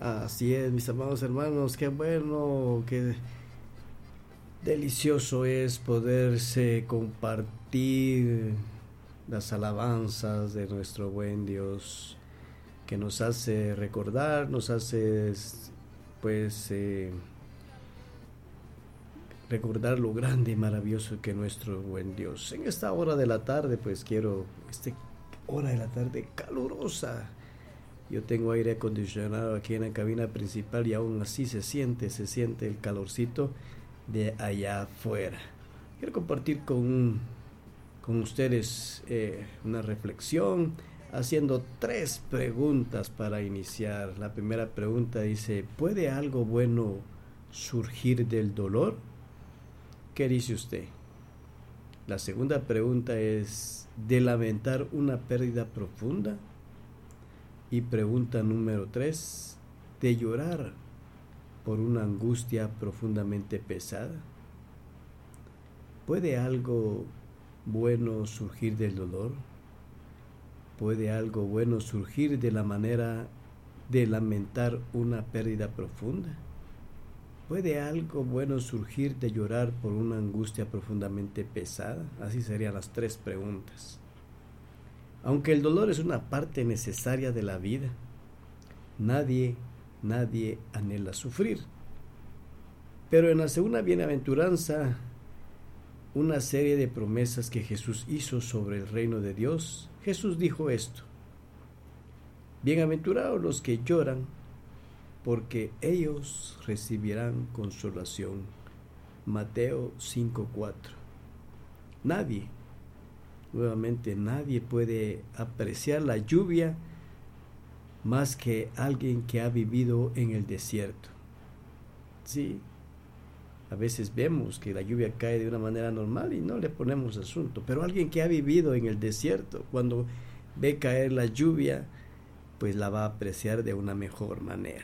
Así es, mis amados hermanos, qué bueno, qué delicioso es poderse compartir las alabanzas de nuestro buen Dios, que nos hace recordar, nos hace pues recordar lo grande y maravilloso que es nuestro buen Dios. En esta hora de la tarde, pues quiero, hora de la tarde calurosa. Yo tengo aire acondicionado aquí en la cabina principal y aún así se siente el calorcito de allá afuera. Quiero compartir con ustedes una reflexión haciendo 3 preguntas para iniciar. La primera pregunta dice: ¿puede algo bueno surgir del dolor? ¿Qué dice usted? La segunda pregunta es: ¿de lamentar una pérdida profunda? Y pregunta número 3, ¿de llorar por una angustia profundamente pesada? ¿Puede algo bueno surgir del dolor? ¿Puede algo bueno surgir de la manera de lamentar una pérdida profunda? ¿Puede algo bueno surgir de llorar por una angustia profundamente pesada? Así serían las 3 preguntas. Aunque el dolor es una parte necesaria de la vida, nadie anhela sufrir. Pero en la segunda bienaventuranza, una serie de promesas que Jesús hizo sobre el reino de Dios, Jesús dijo esto: bienaventurados los que lloran, porque ellos recibirán consolación. Mateo 5:4. Nadie puede apreciar la lluvia más que alguien que ha vivido en el desierto. Sí, a veces vemos que la lluvia cae de una manera normal y no le ponemos asunto, pero alguien que ha vivido en el desierto, cuando ve caer la lluvia, pues la va a apreciar de una mejor manera.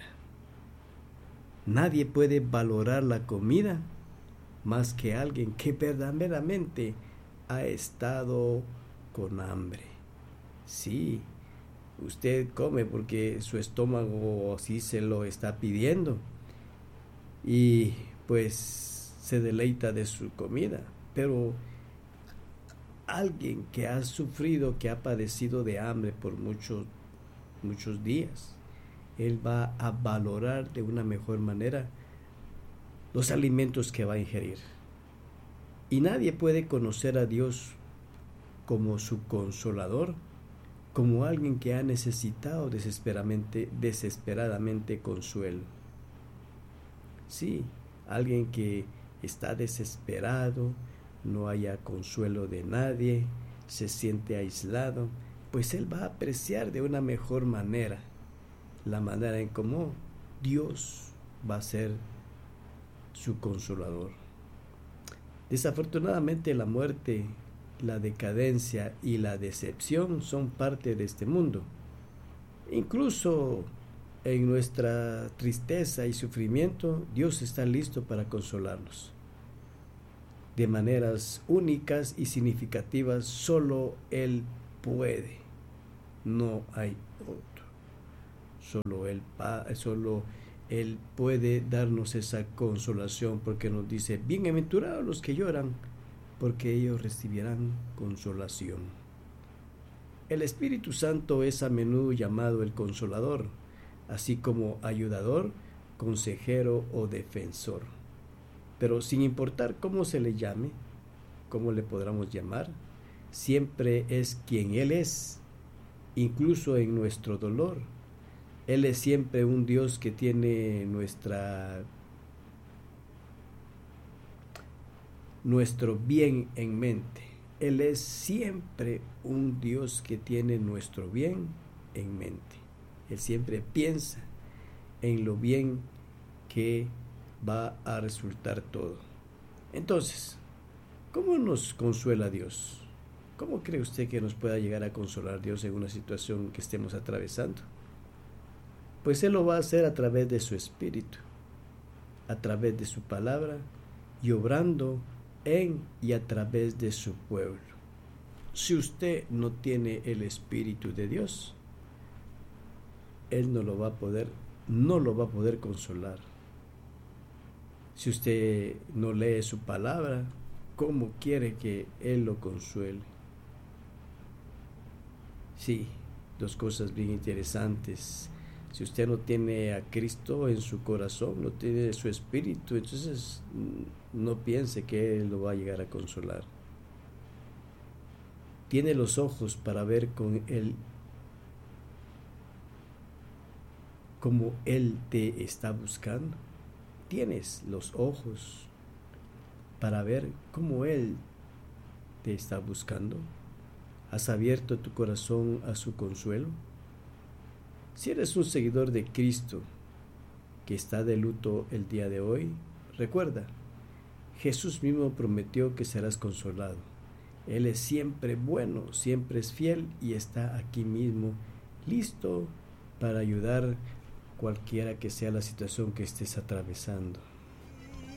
Nadie puede valorar la comida más que alguien que verdaderamente ha estado con hambre. Sí, usted come porque su estómago así se lo está pidiendo y pues se deleita de su comida, pero alguien que ha sufrido, que ha padecido de hambre por muchos días, él va a valorar de una mejor manera los alimentos que va a ingerir. Y nadie puede conocer a Dios como su consolador, como alguien que ha necesitado desesperadamente consuelo. Sí, alguien que está desesperado, no haya consuelo de nadie, se siente aislado, pues él va a apreciar de una mejor manera la manera en cómo Dios va a ser su consolador. Desafortunadamente, la muerte, la decadencia y la decepción son parte de este mundo. Incluso en nuestra tristeza y sufrimiento, Dios está listo para consolarnos. De maneras únicas y significativas, solo Él puede. No hay otro. Solo Él puede darnos esa consolación, porque nos dice: bienaventurados los que lloran, porque ellos recibirán consolación. El Espíritu Santo es a menudo llamado el Consolador, así como ayudador, consejero o defensor. Pero sin importar cómo se le llame, cómo le podamos llamar, siempre es quien Él es, incluso en nuestro dolor. Él es siempre un Dios que tiene nuestro bien en mente. Él es siempre un Dios que tiene nuestro bien en mente. Él siempre piensa en lo bien que va a resultar todo. Entonces, ¿cómo nos consuela Dios? ¿Cómo cree usted que nos pueda llegar a consolar Dios en una situación que estemos atravesando? Pues Él lo va a hacer a través de su Espíritu, a través de su palabra y obrando en y a través de su pueblo. Si usted no tiene el Espíritu de Dios, Él no lo va a poder no lo va a poder consolar. Si usted no lee su palabra, ¿cómo quiere que Él lo consuele? Sí, dos cosas bien interesantes. Si usted no tiene a Cristo en su corazón, no tiene su espíritu, entonces no piense que Él lo va a llegar a consolar. Tiene los ojos para ver con Él como Él te está buscando. Tienes los ojos para ver cómo Él te está buscando. ¿Has abierto tu corazón a su consuelo? Si eres un seguidor de Cristo que está de luto el día de hoy, recuerda, Jesús mismo prometió que serás consolado. Él es siempre bueno, siempre es fiel y está aquí mismo, listo para ayudar cualquiera que sea la situación que estés atravesando.